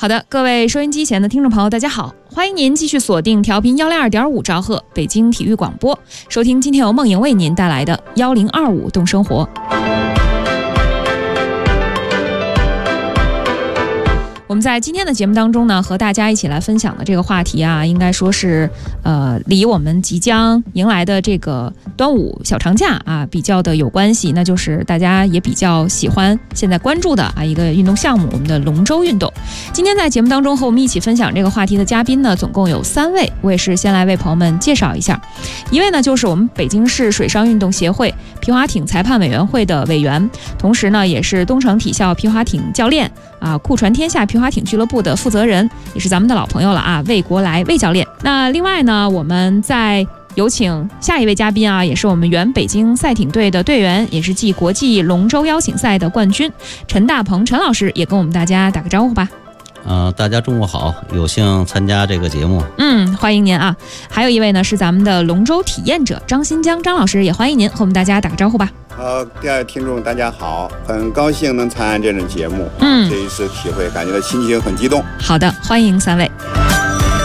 好的，各位收音机前的听众朋友，大家好，欢迎您继续锁定调频102.5兆赫北京体育广播，收听今天由梦莹为您带来的1025动生活。我们在今天的节目当中呢，和大家一起来分享的这个话题啊，应该说是离我们即将迎来的这个端午小长假啊比较的有关系，那就是大家也比较喜欢现在关注的啊一个运动项目，我们的龙舟运动。今天在节目当中和我们一起分享这个话题的嘉宾呢，总共有3位，我也是先来为朋友们介绍一下。一位呢就是我们北京市水上运动协会皮划艇裁判委员会的委员，同时呢也是东城体校皮划艇教练啊，酷船天下皮划艇俱乐部的负责人，也是咱们的老朋友了啊，魏国来魏教练。那另外呢，我们在有请下一位嘉宾啊，也是我们原北京赛艇队的队员，也是继国际龙舟邀请赛的冠军陈大鹏陈老师，也跟我们大家打个招呼吧。 大家中午好，有幸参加这个节目。 欢迎您啊。还有一位呢是咱们的龙舟体验者张新江张老师，也欢迎您和我们大家打个招呼吧。 好，各位听众大家好，很高兴能参加这种节目。这一次体会，感觉到心情很激动。 好的，欢迎3位。